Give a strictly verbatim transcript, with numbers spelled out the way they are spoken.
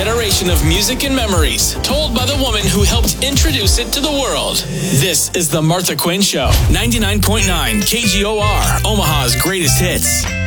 generation of music and memories, told by the woman who helped introduce it to the world. This is The Martha Quinn Show, ninety-nine point nine K G O R, Omaha's greatest hits.